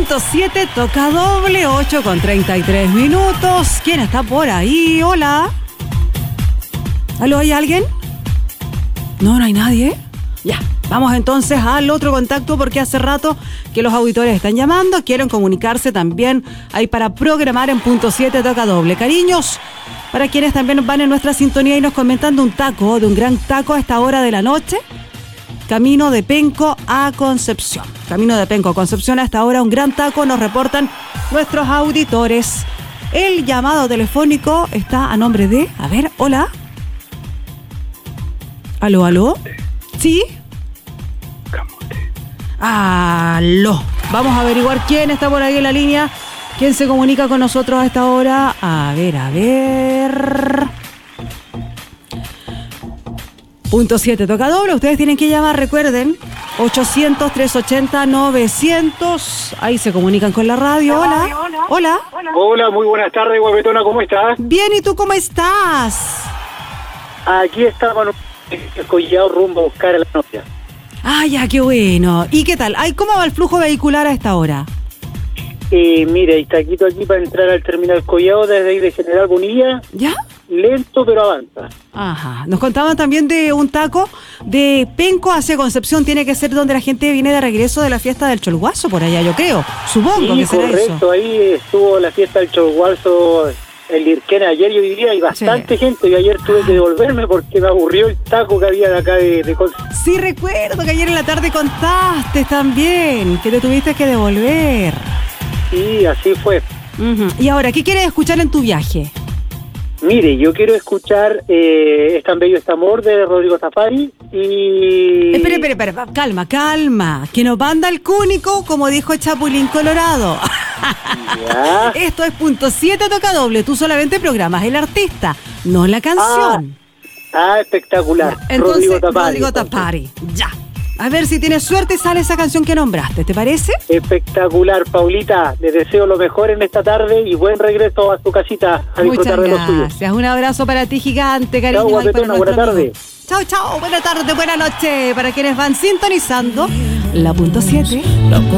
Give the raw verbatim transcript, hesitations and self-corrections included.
punto siete toca doble, ocho con treinta y tres minutos. ¿Quién está por ahí? Hola. ¿Aló, hay alguien? No, no hay nadie. Ya, vamos entonces al otro contacto porque hace rato que los auditores están llamando, quieren comunicarse también ahí para programar en punto siete toca doble. Cariños, para quienes también van en nuestra sintonía y nos comentan de un taco, de un gran taco a esta hora de la noche. Camino de Penco a Concepción. Camino de Penco a Concepción a esta hora, un gran taco, nos reportan nuestros auditores. El llamado telefónico está a nombre de... A ver, hola. ¿Aló, aló? ¿Sí? Camote. Aló. Vamos a averiguar quién está por ahí en la línea. ¿Quién se comunica con nosotros a esta hora? A ver, a ver... Punto siete toca doble, ustedes tienen que llamar, recuerden, ochocientos, trescientos ochenta, novecientos, ahí se comunican con la radio. Hola, hola. Hola, Hola muy buenas tardes, guapetona, ¿cómo estás? Bien, ¿y tú cómo estás? Aquí estamos en el collado rumbo a buscar a la novia. Ah, ya, qué bueno. ¿Y qué tal? Ay, ¿cómo va el flujo vehicular a esta hora? Eh, mira, y taquito aquí para entrar al terminal Collado desde ahí de General Bonilla. ¿Ya? Lento, pero avanza. Ajá. Nos contaban también de un taco de Penco hacia Concepción. Tiene que ser donde la gente viene de regreso de la fiesta del Cholguazo, por allá, yo creo. Supongo Sí, que será correcto, eso. ahí estuvo la fiesta del Cholguazo, el Lirquén ayer, yo diría, y bastante Sí. gente. Yo ayer tuve que devolverme porque me aburrió el taco que había de acá de, de Concepción. Sí, recuerdo que ayer en la tarde contaste también que te tuviste que devolver. Sí, así fue. Uh-huh. Y ahora, ¿qué quieres escuchar en tu viaje? Mire, yo quiero escuchar eh, Es tan bello este amor de Rodrigo Safari y... Espera, espera, espera, calma, calma. Que nos manda el cúnico, como dijo Chapulín Colorado. Ya. Esto es punto siete toca doble. Tú solamente programas el artista, no la canción. Ah, ah espectacular. Entonces, Rodrigo Tapari. Rodrigo Tapari. Ya. A ver si tienes suerte y sale esa canción que nombraste, ¿te parece? Espectacular, Paulita. Les deseo lo mejor en esta tarde y buen regreso a su casita a disfrutar Muchas de lo suyo. gracias. Un abrazo para ti gigante, cariño. Chao, guapetona, buena tarde. Chao, chao. Buena tarde, buena noche. Para quienes van sintonizando la punto siete.